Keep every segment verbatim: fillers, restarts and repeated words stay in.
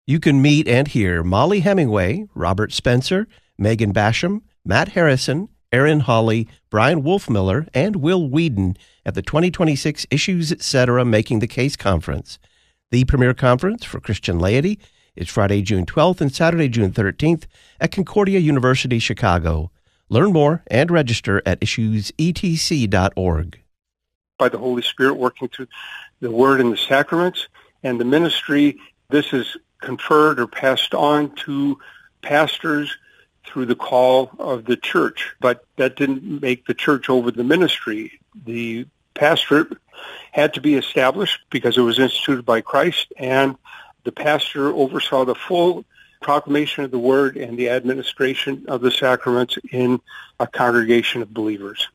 You can meet and hear Molly Hemingway, Robert Spencer, Megan Basham, Matt Harrison, Aaron Hawley, Brian Wolfmiller, and Will Whedon at the twenty twenty-six Issues Etc. Making the Case Conference. The premier conference for Christian laity is Friday, June twelfth and Saturday, June thirteenth at Concordia University, Chicago. Learn more and register at issues e t c dot org. By the Holy Spirit working through the Word and the sacraments and the ministry, this is conferred or passed on to pastors through the call of the church. But that didn't make the church over the ministry. The pastorate had to be established because it was instituted by Christ, and the pastor oversaw the full proclamation of the Word and the administration of the sacraments in a congregation of believers.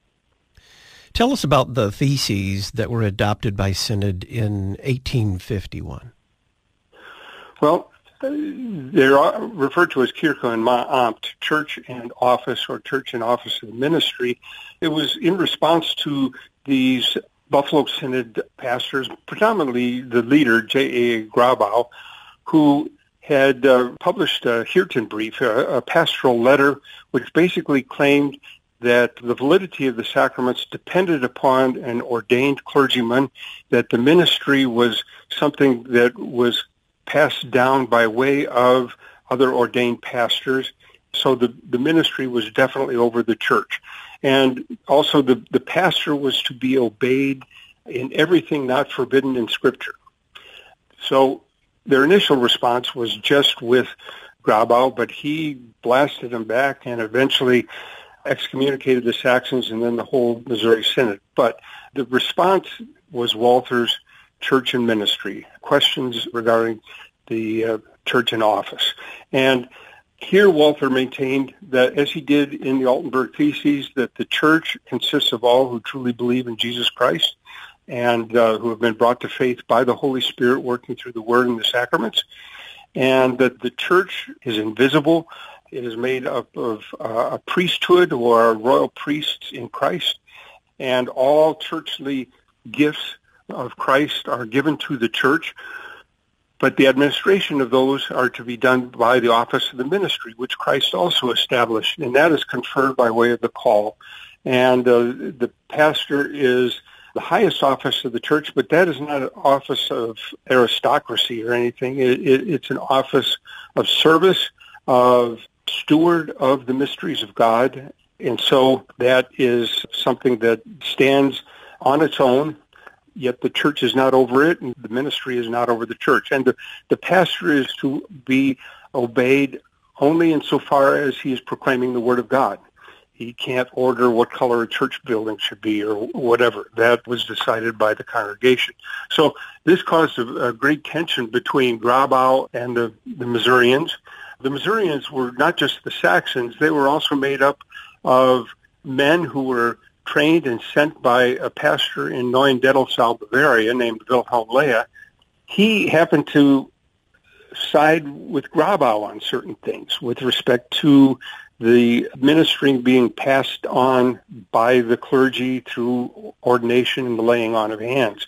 Tell us about the theses that were adopted by Synod in eighteen fifty-one. Well, they're referred to as Kirche und Amt, church and office, or church and office of the ministry. It was in response to these Buffalo Synod pastors, predominantly the leader, J A Grabau, who had uh, published a Hirten brief, a, a pastoral letter, which basically claimed that the validity of the sacraments depended upon an ordained clergyman, that the ministry was something that was passed down by way of other ordained pastors. So the, the ministry was definitely over the church. And also the, the pastor was to be obeyed in everything not forbidden in Scripture. So their initial response was just with Grabau, but he blasted him back and eventually excommunicated the Saxons and then the whole Missouri Synod. But the response was Walther's church and ministry, questions regarding the uh, church and office. And here Walther maintained that, as he did in the Altenburg Theses, that the church consists of all who truly believe in Jesus Christ and uh, who have been brought to faith by the Holy Spirit working through the Word and the sacraments, and that the church is invisible. It is made up of uh, a priesthood or royal priests in Christ, and all churchly gifts of Christ are given to the church, but the administration of those are to be done by the office of the ministry, which Christ also established, and that is conferred by way of the call. And uh, the pastor is the highest office of the church, but that is not an office of aristocracy or anything. It, it, it's an office of service, of steward of the mysteries of God, and so that is something that stands on its own, yet the church is not over it, and the ministry is not over the church. And the, the pastor is to be obeyed only insofar as he is proclaiming the Word of God. He can't order what color a church building should be or whatever. That was decided by the congregation. So this caused a, a great tension between Grabau and the, the Missourians. The Missourians were not just the Saxons. They were also made up of men who were trained and sent by a pastor in Neuendettelsau, Bavaria, named Wilhelm Leah. He happened to side with Grabau on certain things with respect to the ministry being passed on by the clergy through ordination and the laying on of hands.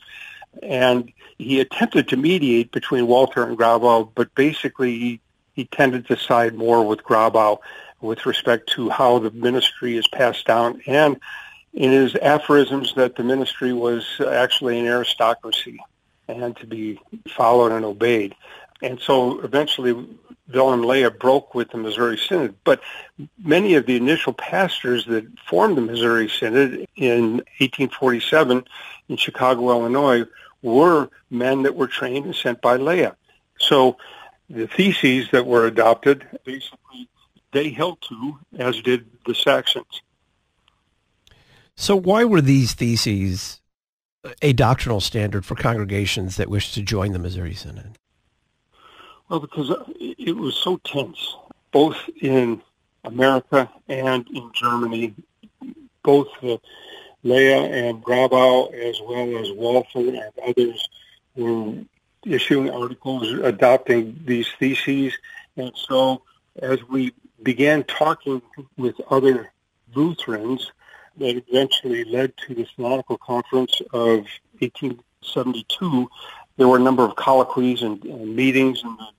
And he attempted to mediate between Walther and Grabau, but basically he, he tended to side more with Grabau with respect to how the ministry is passed down, and in his aphorisms that the ministry was actually an aristocracy and to be followed and obeyed. And so eventually Wilhelm Leah broke with the Missouri Synod. But many of the initial pastors that formed the Missouri Synod in eighteen forty-seven in Chicago, Illinois, were men that were trained and sent by Leah. So the theses that were adopted, basically, they held to, as did the Saxons. So why were these theses a doctrinal standard for congregations that wished to join the Missouri Synod? Well, because it was so tense, both in America and in Germany. Both uh, Leah and Grabau, as well as Walther and others, were issuing articles adopting these theses. And so as we began talking with other Lutherans, that eventually led to the Synodical Conference of eighteen seventy-two, there were a number of colloquies and, and meetings, and the